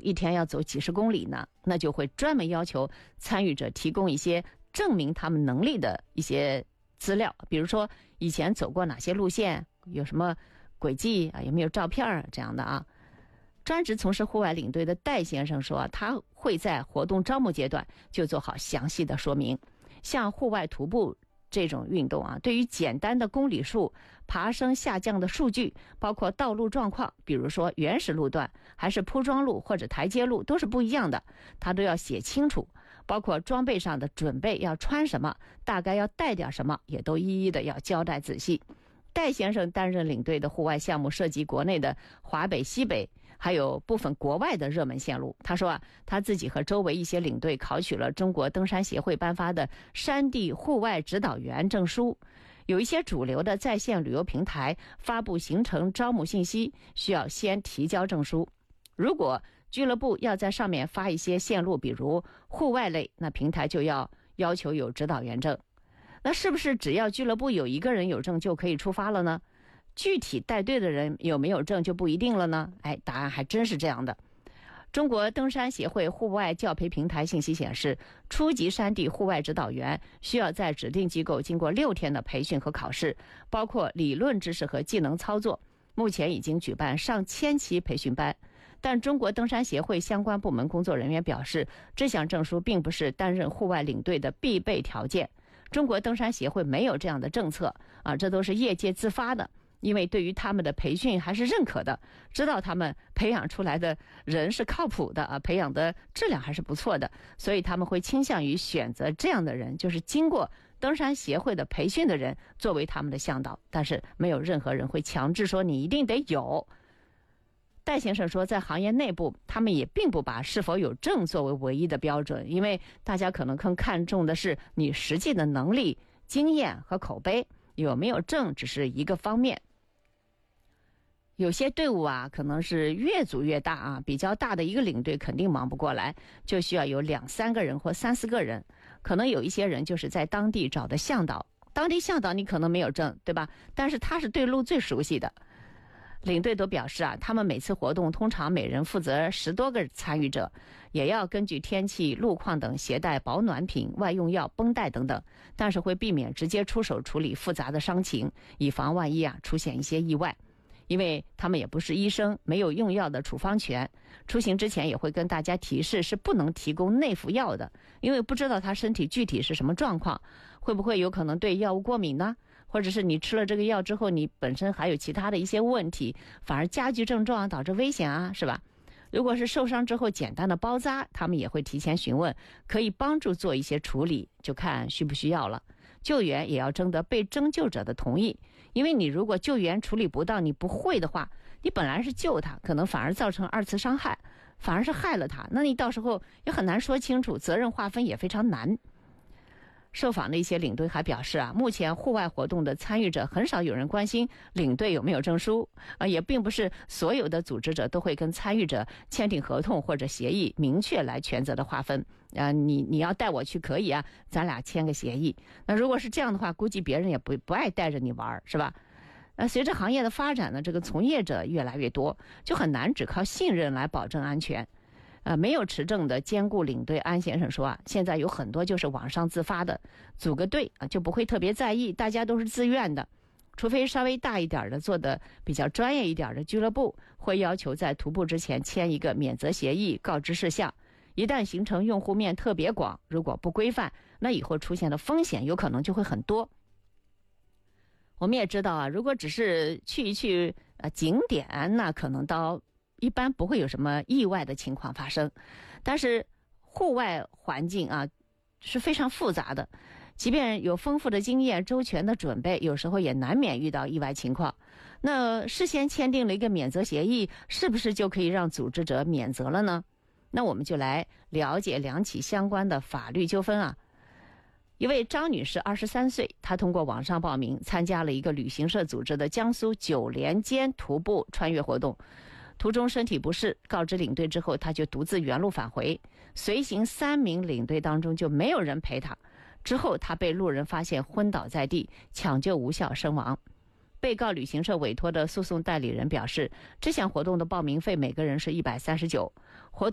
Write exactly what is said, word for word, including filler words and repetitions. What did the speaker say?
一天要走几十公里呢，那就会专门要求参与者提供一些证明他们能力的一些资料，比如说以前走过哪些路线，有什么轨迹啊，有没有照片这样的啊。专职从事户外领队的戴先生说，他会在活动招募阶段就做好详细的说明。像户外徒步这种运动啊，对于简单的公里数、爬升下降的数据，包括道路状况，比如说原始路段还是铺装路或者台阶路，都是不一样的，他都要写清楚。包括装备上的准备要穿什么，大概要带点什么，也都一一的要交代仔细。戴先生担任领队的户外项目涉及国内的华北、西北，还有部分国外的热门线路。他说啊，他自己和周围一些领队考取了中国登山协会颁发的山地户外指导员证书。有一些主流的在线旅游平台发布行程招募信息，需要先提交证书。如果俱乐部要在上面发一些线路，比如户外类，那平台就要要求有指导员证。那是不是只要俱乐部有一个人有证就可以出发了呢？具体带队的人有没有证就不一定了呢？哎，答案还真是这样的。中国登山协会户外教培平台信息显示，初级山地户外指导员需要在指定机构经过六天的培训和考试，包括理论知识和技能操作。目前已经举办上千期培训班，但中国登山协会相关部门工作人员表示，这项证书并不是担任户外领队的必备条件。中国登山协会没有这样的政策啊，这都是业界自发的，因为对于他们的培训还是认可的，知道他们培养出来的人是靠谱的啊，培养的质量还是不错的，所以他们会倾向于选择这样的人，就是经过登山协会的培训的人作为他们的向导，但是没有任何人会强制说你一定得有。戴先生说，在行业内部他们也并不把是否有证作为唯一的标准，因为大家可能更看重的是你实际的能力、经验和口碑，有没有证只是一个方面。有些队伍啊，可能是越组越大啊，比较大的一个领队肯定忙不过来，就需要有两三个人或三四个人。可能有一些人就是在当地找的向导，当地向导你可能没有证，对吧？但是他是对路最熟悉的。领队都表示啊，他们每次活动通常每人负责十多个参与者，也要根据天气、路况等携带保暖品、外用药、绷带等等，但是会避免直接出手处理复杂的伤情，以防万一啊出现一些意外。因为他们也不是医生，没有用药的处方权，出行之前也会跟大家提示是不能提供内服药的，因为不知道他身体具体是什么状况，会不会有可能对药物过敏呢？或者是你吃了这个药之后，你本身还有其他的一些问题，反而加剧症状，导致危险啊，是吧？如果是受伤之后简单的包扎，他们也会提前询问，可以帮助做一些处理，就看需不需要了。救援也要征得被征救者的同意，因为你如果救援处理不到，你不会的话，你本来是救他，可能反而造成二次伤害，反而是害了他，那你到时候也很难说清楚，责任划分也非常难。受访的一些领队还表示啊，目前户外活动的参与者很少有人关心领队有没有证书啊，也并不是所有的组织者都会跟参与者签订合同或者协议，明确来权责的划分啊，你你要带我去可以啊，咱俩签个协议。那如果是这样的话，估计别人也不不爱带着你玩，是吧？那随着行业的发展呢，这个从业者越来越多，就很难只靠信任来保证安全。呃，没有持证的兼顾领队安先生说啊，现在有很多就是网上自发的，组个队啊就不会特别在意，大家都是自愿的。除非稍微大一点的、做的比较专业一点的俱乐部，会要求在徒步之前签一个免责协议，告知事项。一旦形成用户面特别广，如果不规范，那以后出现的风险有可能就会很多。我们也知道啊，如果只是去一去呃景点，那可能到一般不会有什么意外的情况发生，但是户外环境啊是非常复杂的，即便有丰富的经验、周全的准备，有时候也难免遇到意外情况。那事先签订了一个免责协议，是不是就可以让组织者免责了呢？那我们就来了解两起相关的法律纠纷啊。一位张女士二十三岁，她通过网上报名参加了一个旅行社组织的江苏九连间徒步穿越活动，途中身体不适，告知领队之后，她就独自原路返回，随行三名领队当中就没有人陪她，之后她被路人发现昏倒在地，抢救无效身亡。被告旅行社委托的诉讼代理人表示，这项活动的报名费每个人是一百三十九，活动